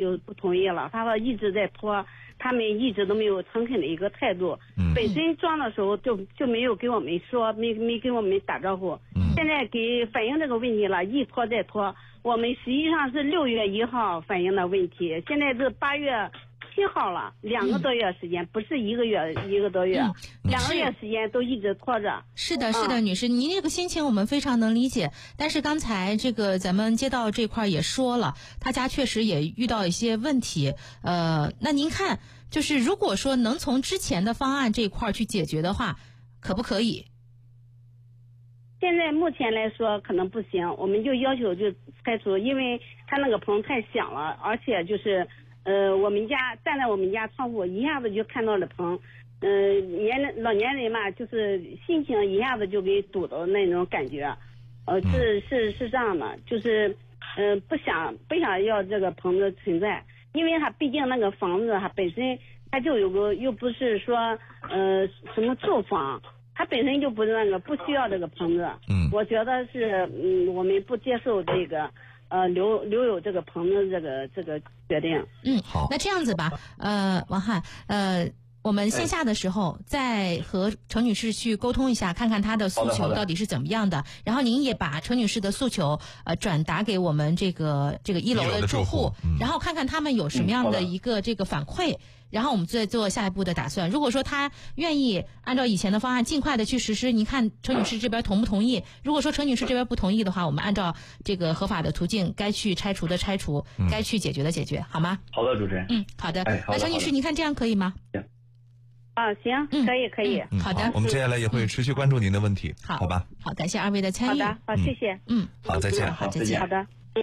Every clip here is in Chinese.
就不同意了。他说一直在拖，他们一直都没有诚恳的一个态度。本身装的时候就没有给我们说，没给我们打招呼。现在给反映这个问题了，一拖再拖。我们实际上是6月1号反映的问题，现在是8月7号了，2个多月时间，不是1个月1个多月，2个月时间都一直拖着。 是的，是的，女士，您这个心情我们非常能理解。但是刚才这个咱们街道这块也说了，他家确实也遇到一些问题。那您看，就是如果说能从之前的方案这一块去解决的话，可不可以？ 现在目前来说可能不行，我们就要求就拆除，因为他那个棚太响了，而且就是我们家站在我们家窗户一下子就看到了棚，老年人嘛，就是心情一下子就给堵到那种感觉，是这样的，就是不想要这个棚的存在，因为它毕竟那个房子它本身它就有个又不是说什么住房。它本身就不是那个不需要这个棚子，我觉得是我们不接受这个留有这个棚子这个决定。 好，那这样子吧，王翰，我们线下的时候再和程女士去沟通一下，看看她的诉求到底是怎么样的。然后您也把程女士的诉求转达给我们这个1楼的住户，然后看看他们有什么样的一个这个反馈。然后我们再做下一步的打算。如果说他愿意按照以前的方案尽快的去实施，您看程女士这边同不同意？如果说程女士这边不同意的话，我们按照这个合法的途径，该去拆除的拆除，该去解决的解决，好吗？ 好的，主持人。 好的。那程女士，您看这样可以吗？ 行，可以。 好的， 我们接下来也会持续关注您的问题，好吧？ 好，感谢二位的参与。 好的，好，谢谢。 好，再见。 好，再见。 好的。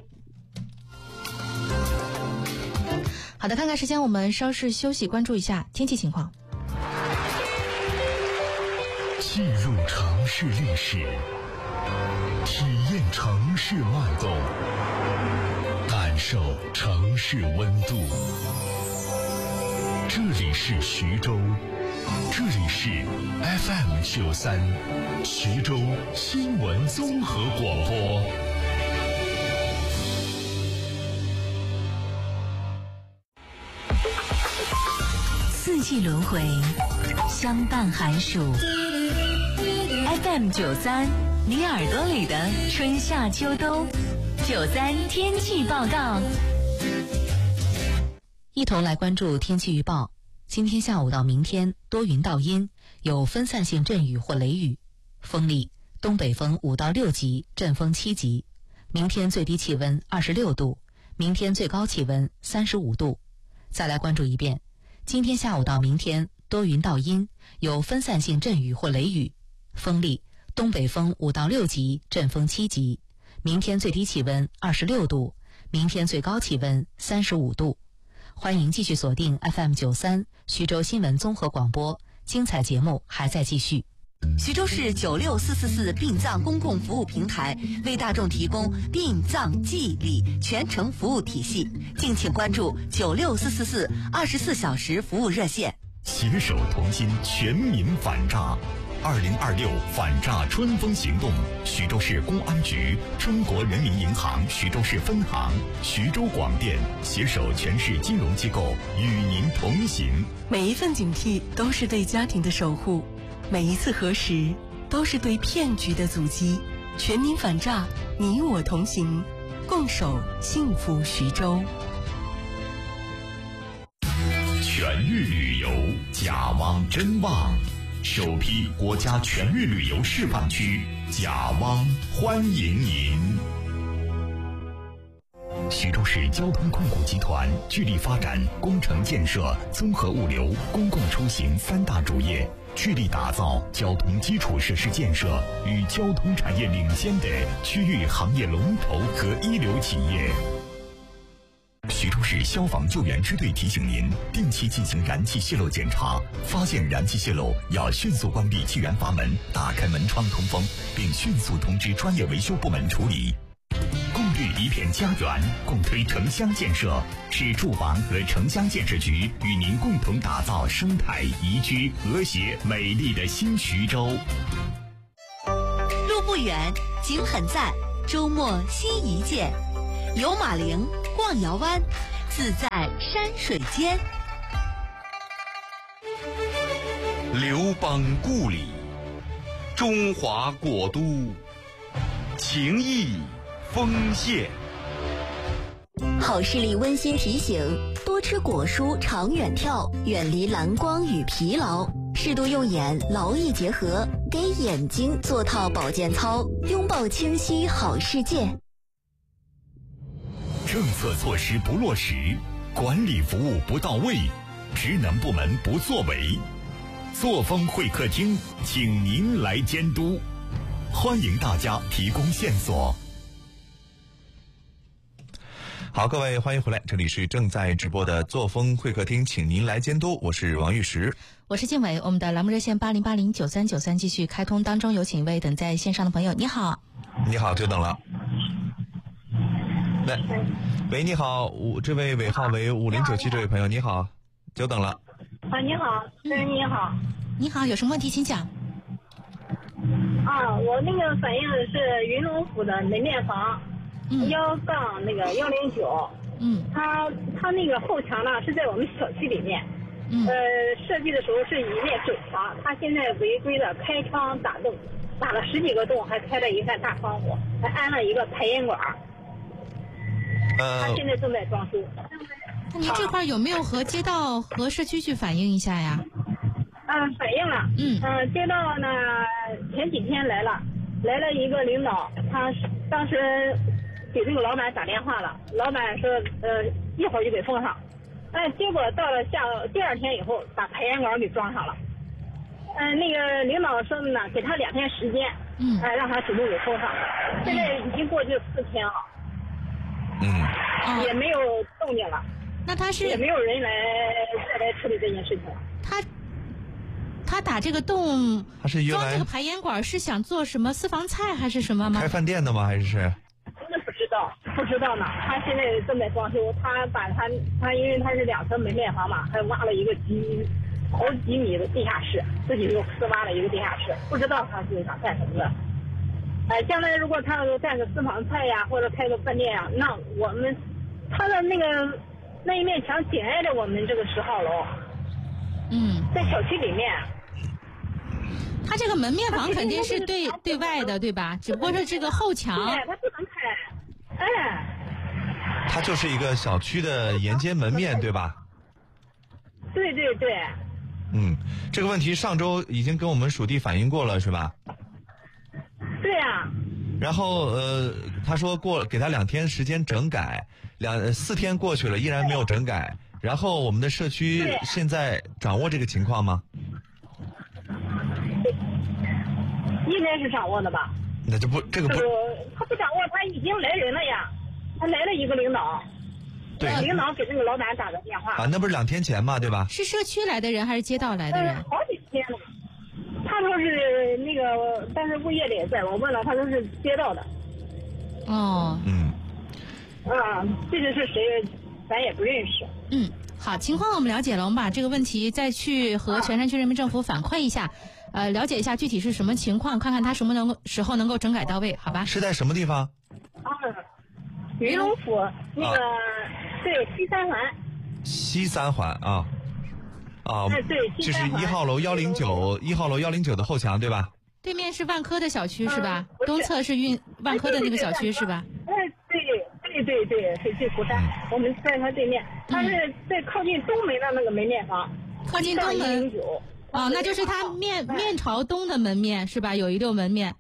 好的，看看时间，我们稍事休息，关注一下天气情况。 进入城市历史，体验城市脉动，感受城市温度。这里是徐州，这里是 FM93 徐州新闻综合广播。 四季轮回，相伴寒暑。FM93，你耳朵里的春夏秋冬。93天气报告。一同来关注天气预报。今天下午到明天多云到阴，有分散性阵雨或雷雨，风力东北风5到6级，阵风7级。明天最低气温26度，明天最高气温35度。再来关注一遍。今天下午到明天多云到阴，有分散性阵雨或雷雨，风力东北风5到6级，阵风7级。明天最低气温26度，明天最高气温35度。欢迎继续锁定 FM93 徐州新闻综合广播，精彩节目还在继续。 徐州市96444殡葬公共服务平台为大众提供殡葬祭礼全程服务体系，敬请关注96444 24小时服务热线。 携手同心，全民反诈。2026反诈春风行动，徐州市公安局、中国人民银行徐州市分行、徐州广电携手全市金融机构与您同行。 每一份警惕都是对家庭的守护，每一次核实都是对骗局的阻击。全民反诈，你我同行，共守幸福徐州。 全域旅游，甲汪真旺，首批国家全域旅游示范区，甲汪欢迎您。徐州市交通控股集团致力发展工程建设、综合物流、公共出行3大主业，致力打造交通基础设施建设与交通产业领先的区域行业龙头和一流企业。徐州市消防救援支队提醒您，定期进行燃气泄漏检查，发现燃气泄漏要迅速关闭气源阀门，打开门窗通风，并迅速通知专业维修部门处理。共绿一片家园，共推城乡建设，市住房和城乡建设局与您共同打造生态宜居、和谐、美丽的新徐州。 路不远，景很赞，周末新一见。游马陵，逛瑶湾， 自在山水间。 刘邦故里，中华国都，情谊丰县。 好视力温馨提醒：多吃果蔬，长远眺，远离蓝光与疲劳，适度用眼，劳逸结合，给眼睛做套保健操，拥抱清晰好世界。 政策措施不落实，管理服务不到位，职能部门不作为，作风会客厅请您来监督，欢迎大家提供线索。 好，各位欢迎回来，这里是正在直播的作风会客厅，请您来监督，我是王玉石， 我是静伟。我们的栏目热线80809393继续开通当中，有请一位等在线上的朋友。你好。 你好，久等了。来，喂，你好，这位尾号为5097这位朋友，你好，久等了。 啊，你好，你好。 你好，有什么问题请讲。 啊，我那个反映的是云龙府的门面房。1-109，它那个后墙呢是在我们小区里面，设计的时候是一面水墙，它现在违规的开窗打洞，打了10几个洞，还开了一扇大窗户，还安了一个排烟管。它现在正在装修。 那您这块有没有和街道和社区去反映一下呀？ 反映了。街道呢前几天来了一个领导，他当时给这个老板打电话了，老板说一会儿就给封上，结果到了第2天以后把排烟管给装上了，那个领导说呢给他2天时间，让他主动给封上，现在已经过去4天了，也没有动静了， 那他是也没有人来处理这件事情。 他打这个洞， 他是装这个排烟管是想做什么私房菜还是什么吗？ 开饭店的吗？还是？ 那不知道呢。他现在正在装修，他把他因为他是2层门面房嘛，还挖了一个好几米的地下室，自己又私挖了一个地下室，不知道他是想干什么的。将来如果他要干个私房菜呀，或者开个饭店呀，那他的那一面墙紧挨着我们这个10号楼，在小区里面。 他这个门面房肯定是对外的，对吧？只不过是这个后墙。 对，他不能开。 它就是一个小区的沿街门面，对吧？ 对。 这个问题上周已经跟我们属地反映过了，是吧？ 对呀。 然后他说给他2天时间整改，4天过去了依然没有整改。然后我们的社区现在掌握这个情况吗？ 应该是掌握的吧？ 那这个不， 他不掌握，他已经来人了呀，他来了一个领导， 对， 领导给这个老板打的电话。 那不是2天前嘛，对吧？ 是社区来的人还是街道来的人？ 好几天了。他说是那个，但是物业的也在，我问了，他说是街道的。这个是谁，咱也不认识。 好，情况我们了解了，我们把这个问题再去和泉山区人民政府反馈一下，了解一下具体是什么情况，看看他时候能够整改到位，好吧？ 是在什么地方？ 云龙府那个对西三环。 西三环啊。 对， 就是1号楼109的后墙，对吧？ 对面是万科的小区是吧？东侧是万科的那个小区是吧？对，翡翠湖山，我们在他对面，他是在靠近东门的那个门面房， 靠近东门。那就是他面朝东的门面是吧？有一溜门面。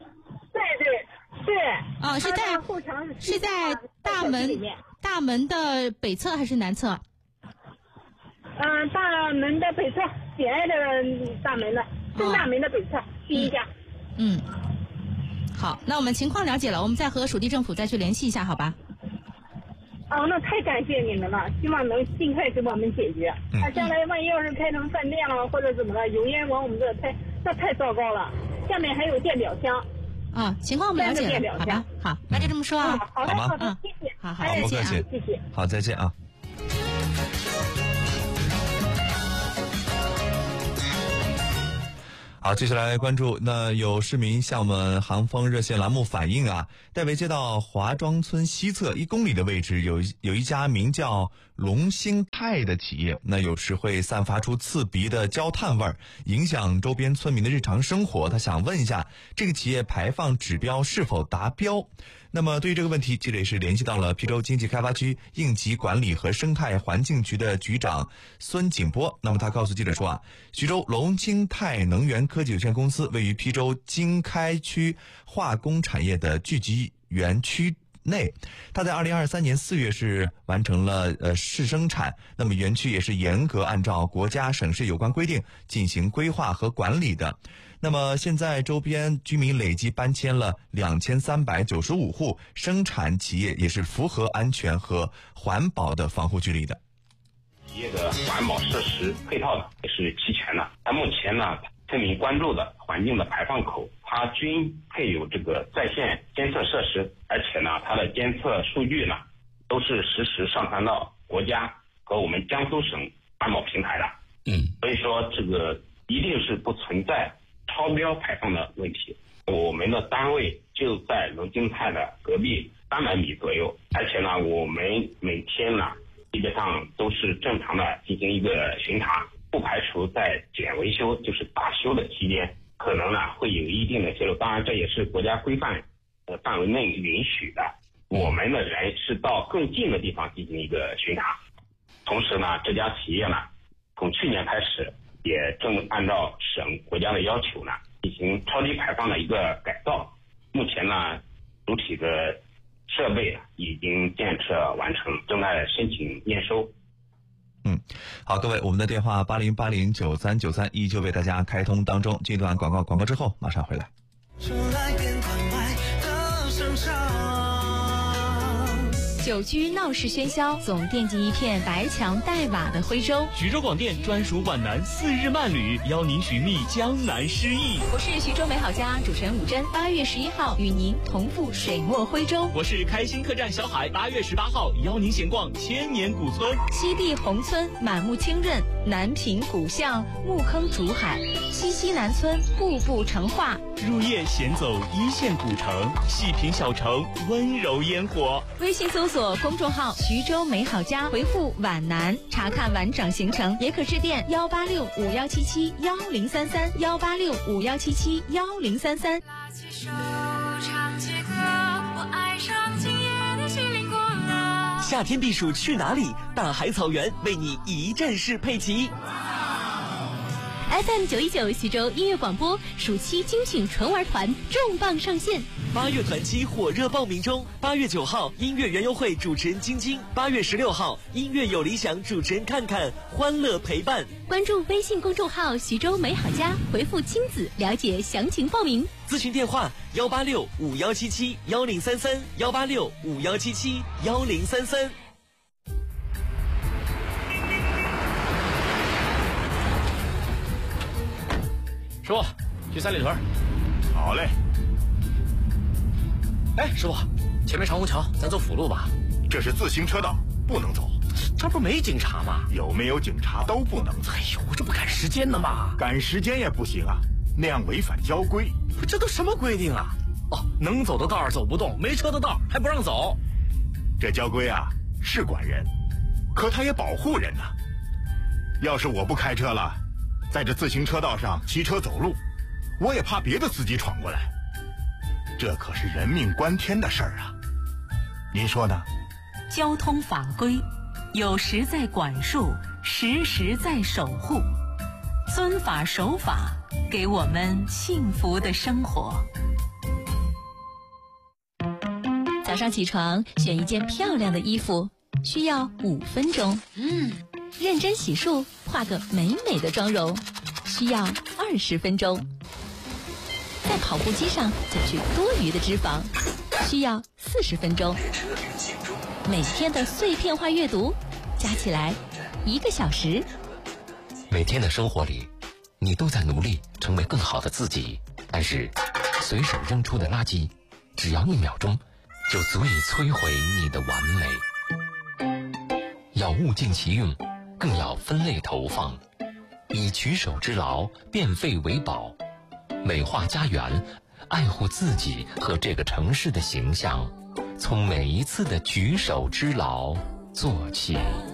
对。 是在大门的北侧还是南侧？ 大门的北侧，紧挨着大门的，正大门的北侧第一家。 好，那我们情况了解了，我们再和属地政府再去联系一下，好吧？ 那太感谢你们了，希望能尽快给我们解决。将来万一要是开成饭店了或者怎么了，油烟往我们这开，那太糟糕了。下面还有电表箱。 情况我们了解了，好吧？好，那就这么说啊。 好的，谢谢。 好， 不客气， 谢谢。 好，再见啊。 好，接下来关注，那有市民向我们航风热线栏目反映啊，代为街道华庄村西侧1公里的位置有一家名叫龙兴泰的企业，那有时会散发出刺鼻的焦炭味儿，影响周边村民的日常生活。他想问一下，这个企业排放指标是否达标？那么对于这个问题，记者也是联系到了邳州经济开发区应急管理和生态环境局的局长孙景波。那么他告诉记者说啊，徐州龙兴泰能源科技有限公司位于邳州经开区化工产业的聚集园区内，它在2023年4月是完成了试生产，那么园区也是严格按照国家省市有关规定进行规划和管理的。那么现在周边居民累计搬迁了2395户，生产企业也是符合安全和环保的防护距离的。 企业的环保设施配套的也是齐全的。那目前呢，村民关注的环境的排放口，它均配有这个在线监测设施，而且呢，它的监测数据呢都是实时上传到国家和我们江苏省环保平台的。所以说这个一定是不存在超标排放的问题。我们的单位就在龙兴泰的隔壁300米左右，而且呢，我们每天呢基本上都是正常的进行一个巡查，不排除在检维修，就是大修的期间，可能呢会有一定的泄漏。当然，这也是国家规范范围内允许的。我们的人是到更近的地方进行一个巡查。同时呢，这家企业呢，从去年开始也正按照省国家的要求呢，进行超低排放的一个改造。目前呢，主体的设备已经建设完成，正在申请验收。 好，各位，我们的电话80809393依旧为大家开通当中。这段广告之后马上回来。 久居闹市喧嚣，总惦记一片白墙黛瓦的徽州。 徐州广电专属皖南4日慢旅，邀您寻觅江南诗意。 我是徐州美好家主持人武珍，8月11号与您同赴水墨徽州。 我是开心客栈小海，8月18号邀您闲逛千年古村。 西递宏村满目清润，南平古巷木坑竹海，西南村步步成画。 入夜闲走一线古城，细品小城温柔烟火。 微信搜索公众号徐州美好家，回复皖南查看完整行程，也可致电18651771033，18651771033。 夏天避暑去哪里？大海草原为你一站式配齐。 FM 919徐州音乐广播暑期精品纯玩团重磅上线 ，8月团期火热报名中。8月9号音乐园游会主持人晶晶，8月16号音乐有理想主持人看看，欢乐陪伴。 关注微信公众号徐州美好家，回复亲子了解详情报名。 咨询电话18651771033，18651771033。 师傅，去三里屯。 好嘞。 哎，师傅，前面长虹桥，咱走辅路吧。 这是自行车道，不能走。 这不没警察吗？ 有没有警察都不能走。 哎呦，这不赶时间呢吗？ 赶时间也不行啊，那样违反交规。 这都什么规定啊？哦，能走的道走不动，没车的道还不让走。 这交规啊是管人，可他也保护人呢。要是我不开车了，在这自行车道上骑车走路，我也怕别的司机闯过来，这可是人命关天的事儿啊！您说呢？ 交通法规有时在管束，时时在守护，遵法守法，给我们幸福的生活。 早上起床选一件漂亮的衣服需要5分钟，认真洗漱化个美美的妆容需要20分钟，在跑步机上减去多余的脂肪需要40分钟，每天的碎片化阅读加起来1个小时。 每天的生活里，你都在努力成为更好的自己，但是随手扔出的垃圾，只要1秒钟就足以摧毁你的完美。要物尽其用，更要分类投放，以取手之劳变废为宝， 美化家园，爱护自己和这个城市的形象，从每一次的举手之劳做起。